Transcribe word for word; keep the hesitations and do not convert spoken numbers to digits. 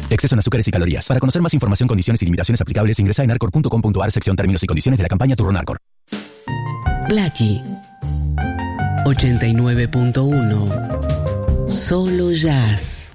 Exceso en azúcares y calorías. Para conocer más información, condiciones y limitaciones aplicables, ingresa en arcor punto com punto a r sección términos y condiciones de la campaña Turrón Arcor. Blackie ochenta y nueve punto uno. Solo jazz.